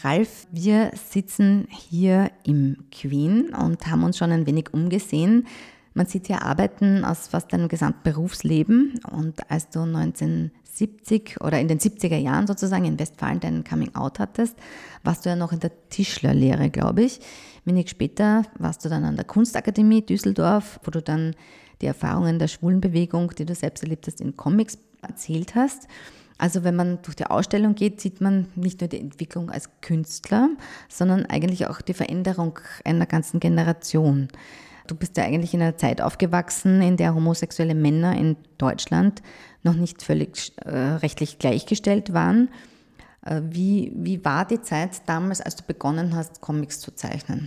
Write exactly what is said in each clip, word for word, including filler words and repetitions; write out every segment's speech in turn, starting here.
Ralf, wir sitzen hier im Queen und haben uns schon ein wenig umgesehen. Man sieht hier Arbeiten aus fast deinem gesamten Berufsleben. Und als du neunzehnhundertsiebzig oder in den siebziger Jahren sozusagen in Westfalen dein Coming-out hattest, warst du ja noch in der Tischlerlehre, glaube ich. Wenig später warst du dann an der Kunstakademie Düsseldorf, wo du dann die Erfahrungen der Schwulenbewegung, die du selbst erlebt hast, in Comics erzählt hast. Also wenn man durch die Ausstellung geht, sieht man nicht nur die Entwicklung als Künstler, sondern eigentlich auch die Veränderung einer ganzen Generation. Du bist ja eigentlich in einer Zeit aufgewachsen, in der homosexuelle Männer in Deutschland noch nicht völlig äh, rechtlich gleichgestellt waren. Äh, wie, wie war die Zeit damals, als du begonnen hast, Comics zu zeichnen?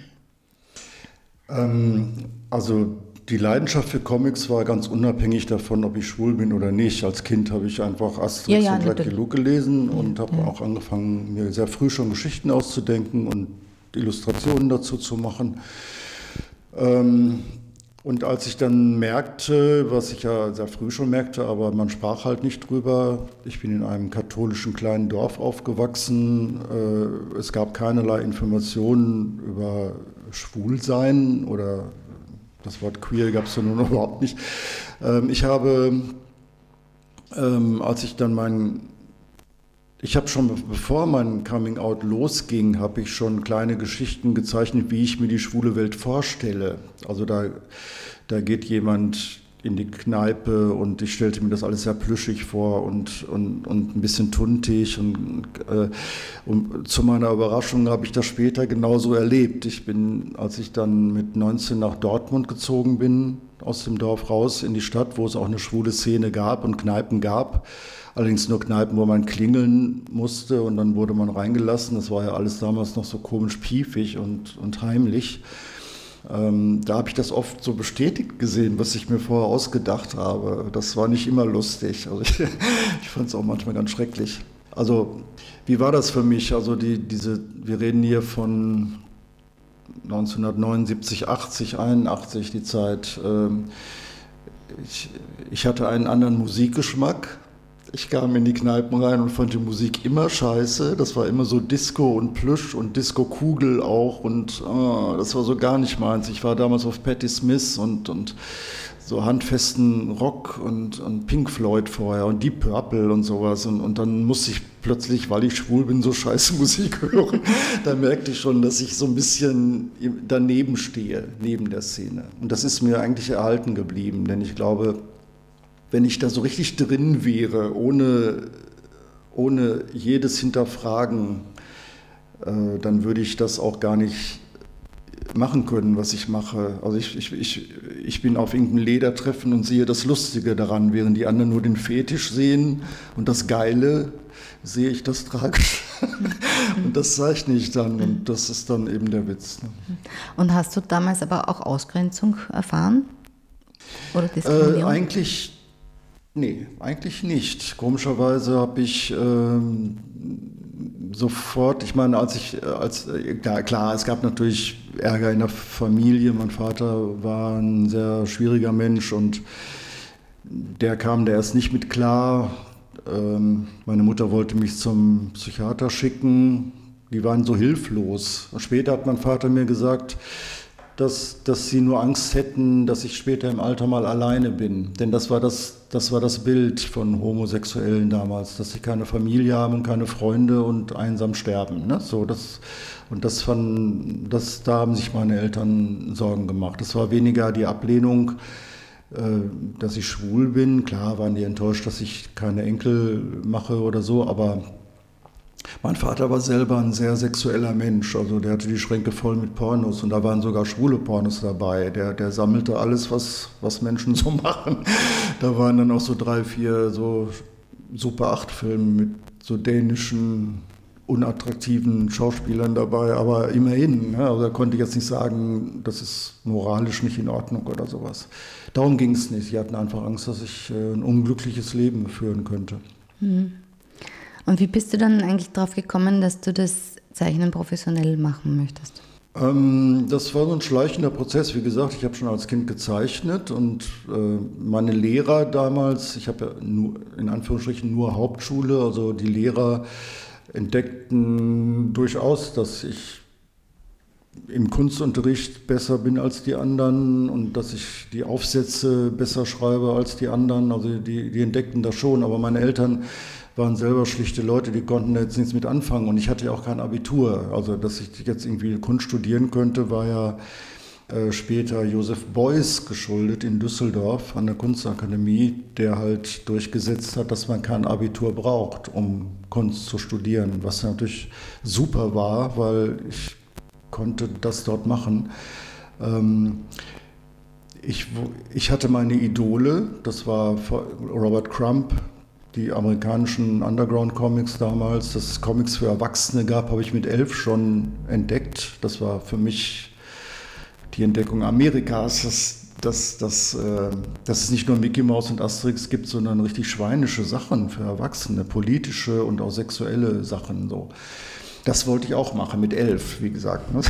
Ähm, also die Leidenschaft für Comics war ganz unabhängig davon, ob ich schwul bin oder nicht. Als Kind habe ich einfach Asterix ja, ja, und Lucky Luke gelesen und habe ja. auch angefangen, mir sehr früh schon Geschichten auszudenken und Illustrationen dazu zu machen. Ähm, und als ich dann merkte, was ich ja sehr früh schon merkte, aber man sprach halt nicht drüber, ich bin in einem katholischen kleinen Dorf aufgewachsen, äh, es gab keinerlei Informationen über Schwulsein oder das Wort queer gab es ja nun überhaupt nicht. Ähm, ich habe, ähm, als ich dann mein, ich habe schon bevor mein Coming-out losging, habe ich schon kleine Geschichten gezeichnet, wie ich mir die schwule Welt vorstelle. Also da, da geht jemand in die Kneipe und ich stellte mir das alles sehr plüschig vor und, und, und ein bisschen tuntig. Und, äh, und zu meiner Überraschung habe ich das später genauso erlebt. Ich bin, als ich dann mit neunzehn nach Dortmund gezogen bin, aus dem Dorf raus in die Stadt, wo es auch eine schwule Szene gab und Kneipen gab, allerdings nur Kneipen, wo man klingeln musste und dann wurde man reingelassen. Das war ja alles damals noch so komisch piefig und, und heimlich. Ähm, da habe ich das oft so bestätigt gesehen, was ich mir vorher ausgedacht habe. Das war nicht immer lustig. Also ich, ich fand es auch manchmal ganz schrecklich. Also wie war das für mich? Also die, diese, wir reden hier von neunzehnhundertneunundsiebzig, achtzig, einundachtzig, die Zeit. Ähm, ich, ich hatte einen anderen Musikgeschmack. Ich kam in die Kneipen rein und fand die Musik immer scheiße. Das war immer so Disco und Plüsch und Disco-Kugel auch. Und oh, das war so gar nicht meins. Ich war damals auf Patti Smith und, und so handfesten Rock und, und Pink Floyd vorher und Deep Purple und sowas. Und, und dann musste ich plötzlich, weil ich schwul bin, so scheiße Musik hören. Da merkte ich schon, dass ich so ein bisschen daneben stehe, neben der Szene. Und das ist mir eigentlich erhalten geblieben, denn ich glaube, wenn ich da so richtig drin wäre, ohne, ohne jedes Hinterfragen, äh, dann würde ich das auch gar nicht machen können, was ich mache. Also ich, ich, ich, ich bin auf irgendeinem Ledertreffen und sehe das Lustige daran, während die anderen nur den Fetisch sehen und das Geile, sehe ich das Tragische. Und das zeichne ich dann und das ist dann eben der Witz. Und hast du damals aber auch Ausgrenzung erfahren? Oder Diskriminierung? Äh, eigentlich Nee, eigentlich nicht. Komischerweise habe ich ähm, sofort, ich meine, als ich, als ja, klar, es gab natürlich Ärger in der Familie. Mein Vater war ein sehr schwieriger Mensch und der kam da erst nicht mit klar. Ähm, meine Mutter wollte mich zum Psychiater schicken. Die waren so hilflos. Später hat mein Vater mir gesagt, Dass, dass sie nur Angst hätten, dass ich später im Alter mal alleine bin. Denn das war das, das war das Bild von Homosexuellen damals, dass sie keine Familie haben und keine Freunde und einsam sterben. Ne? So, das, und das fand, das, da haben sich meine Eltern Sorgen gemacht. Das war weniger die Ablehnung, äh, dass ich schwul bin. Klar waren die enttäuscht, dass ich keine Enkel mache oder so, aber mein Vater war selber ein sehr sexueller Mensch, also der hatte die Schränke voll mit Pornos und da waren sogar schwule Pornos dabei. Der, der sammelte alles, was, was Menschen so machen. Da waren dann auch so drei, vier so Super acht Filme mit so dänischen, unattraktiven Schauspielern dabei, aber immerhin. Ne? Also da konnte ich jetzt nicht sagen, das ist moralisch nicht in Ordnung oder sowas. Darum ging es nicht. Sie hatten einfach Angst, dass ich ein unglückliches Leben führen könnte. Mhm. Und wie bist du dann eigentlich darauf gekommen, dass du das Zeichnen professionell machen möchtest? Ähm, das war so ein schleichender Prozess. Wie gesagt, ich habe schon als Kind gezeichnet und äh, meine Lehrer damals, ich habe ja nur, in Anführungsstrichen nur Hauptschule, also die Lehrer entdeckten durchaus, dass ich im Kunstunterricht besser bin als die anderen und dass ich die Aufsätze besser schreibe als die anderen. Also die, die entdeckten das schon, aber meine Eltern waren selber schlichte Leute, die konnten da jetzt nichts mit anfangen und ich hatte ja auch kein Abitur. Also dass ich jetzt irgendwie Kunst studieren könnte, war ja äh, später Josef Beuys geschuldet in Düsseldorf an der Kunstakademie, der halt durchgesetzt hat, dass man kein Abitur braucht, um Kunst zu studieren, was natürlich super war, weil ich konnte das dort machen. Ähm, ich, ich hatte meine Idole, das war Robert Crumb, die amerikanischen Underground-Comics damals, dass es Comics für Erwachsene gab, habe ich mit elf schon entdeckt. Das war für mich die Entdeckung Amerikas, dass, dass, dass, äh, dass es nicht nur Mickey Mouse und Asterix gibt, sondern richtig schweinische Sachen für Erwachsene, politische und auch sexuelle Sachen. So. Das wollte ich auch machen, mit elf, wie gesagt. und,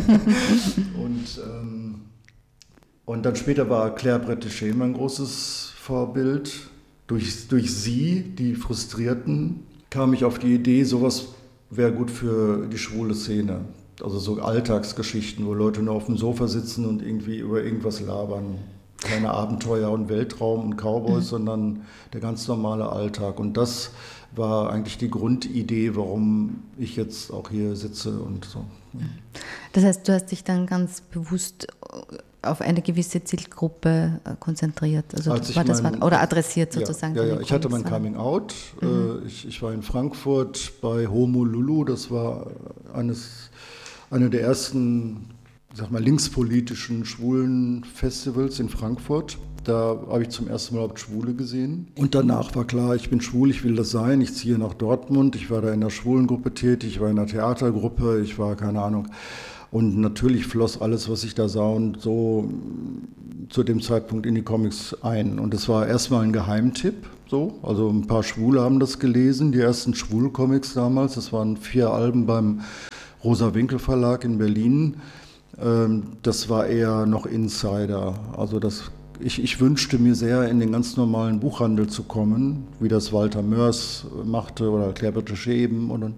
ähm, und dann später war Claire Bretéché mein großes Vorbild. Durch, durch sie, die Frustrierten, kam ich auf die Idee, sowas wäre gut für die schwule Szene. Also so Alltagsgeschichten, wo Leute nur auf dem Sofa sitzen und irgendwie über irgendwas labern. Keine Abenteuer und Weltraum und Cowboys, mhm. sondern der ganz normale Alltag. Und das war eigentlich die Grundidee, warum ich jetzt auch hier sitze und so. Das heißt, du hast dich dann ganz bewusst auf eine gewisse Zielgruppe konzentriert, also war das mein, oder adressiert sozusagen. Ja, ja, ja. Ich hatte mein Coming Out. Mhm. Ich, ich war in Frankfurt bei Homo Lulu. Das war eines, eine der ersten, sag mal, linkspolitischen schwulen Festivals in Frankfurt. Da habe ich zum ersten Mal überhaupt Schwule gesehen. Und danach war klar, ich bin schwul, ich will das sein. Ich ziehe nach Dortmund. Ich war da in der Schwulengruppe tätig, ich war in der Theatergruppe, ich war, keine Ahnung. Und natürlich floss alles, was ich da sah und so zu dem Zeitpunkt in die Comics ein. Und es war erstmal ein Geheimtipp, so. Also ein paar Schwule haben das gelesen, die ersten Schwul-Comics damals. Das waren vier Alben beim Rosa Winkel Verlag in Berlin. Das war eher noch Insider. Also das, ich, ich wünschte mir sehr, in den ganz normalen Buchhandel zu kommen, wie das Walter Mörs machte oder Claire Bretéché eben. Und,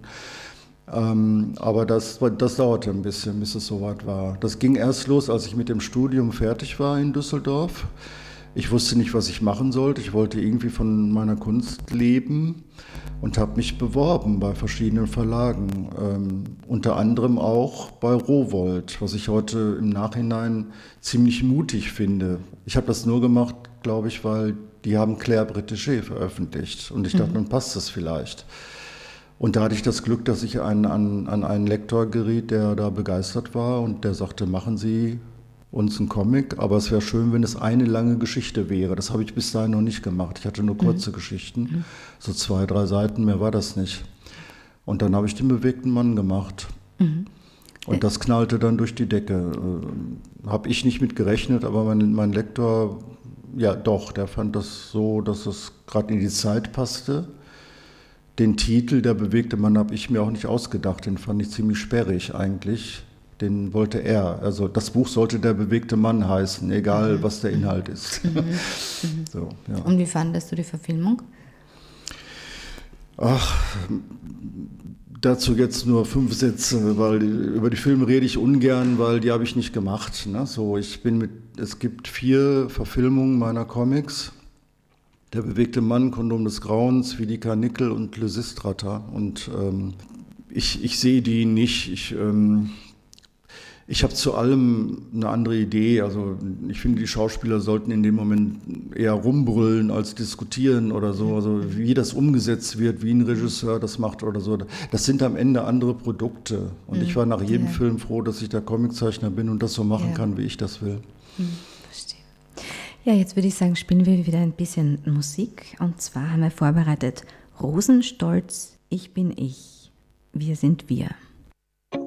Ähm, aber das, das dauerte ein bisschen, bis es soweit war. Das ging erst los, als ich mit dem Studium fertig war in Düsseldorf. Ich wusste nicht, was ich machen sollte. Ich wollte irgendwie von meiner Kunst leben und habe mich beworben bei verschiedenen Verlagen. Ähm, unter anderem auch bei Rowohlt, was ich heute im Nachhinein ziemlich mutig finde. Ich habe das nur gemacht, glaube ich, weil die haben Claire Bretéché veröffentlicht. Und ich dachte, mhm. dann passt das vielleicht. Und da hatte ich das Glück, dass ich an, an, an einen Lektor geriet, der da begeistert war und der sagte, machen Sie uns einen Comic, aber es wäre schön, wenn es eine lange Geschichte wäre. Das habe ich bis dahin noch nicht gemacht. Ich hatte nur kurze mhm. Geschichten, mhm. so zwei, drei Seiten, mehr war das nicht. Und dann habe ich den bewegten Mann gemacht. Mhm. Und das knallte dann durch die Decke. Äh, habe ich nicht mit gerechnet, aber mein, mein Lektor, ja doch, der fand das so, dass es gerade in die Zeit passte. Den Titel, der bewegte Mann, habe ich mir auch nicht ausgedacht. Den fand ich ziemlich sperrig eigentlich. Den wollte er. Also das Buch sollte der bewegte Mann heißen, egal mhm. was der Inhalt ist. Mhm. Mhm. So, ja. Und wie fandest du die Verfilmung? Ach, dazu jetzt nur fünf Sätze, weil über die Filme rede ich ungern, weil die habe ich nicht gemacht. Ne? So, ich bin mit, es gibt vier Verfilmungen meiner Comics. Der bewegte Mann, Kondom des Grauens, Willi Karnickel und Lysistrata. Und ähm, ich, ich sehe die nicht. Ich, ähm, ich habe zu allem eine andere Idee. Also ich finde, die Schauspieler sollten in dem Moment eher rumbrüllen als diskutieren oder so. Also wie das umgesetzt wird, wie ein Regisseur das macht oder so. Das sind am Ende andere Produkte. Und mhm. ich war nach jedem ja. Film froh, dass ich der Comiczeichner bin und das so machen ja. kann, wie ich das will. Mhm. Ja, jetzt würde ich sagen, spielen wir wieder ein bisschen Musik. Und zwar haben wir vorbereitet Rosenstolz, Ich bin ich, wir sind wir.